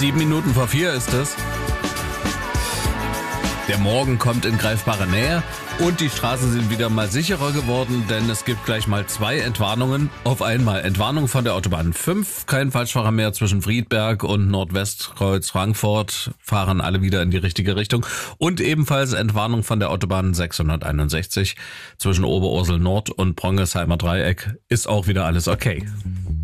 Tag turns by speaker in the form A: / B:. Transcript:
A: 3:07 ist es. Der Morgen kommt in greifbare Nähe und die Straßen sind wieder mal sicherer geworden, denn es gibt gleich mal 2 Entwarnungen auf einmal. Entwarnung von der Autobahn 5, kein Falschfahrer mehr zwischen Friedberg und Nordwestkreuz Frankfurt, fahren alle wieder in die richtige Richtung. Und ebenfalls Entwarnung von der Autobahn 661 zwischen Oberursel Nord und Brongesheimer Dreieck, ist auch wieder alles okay.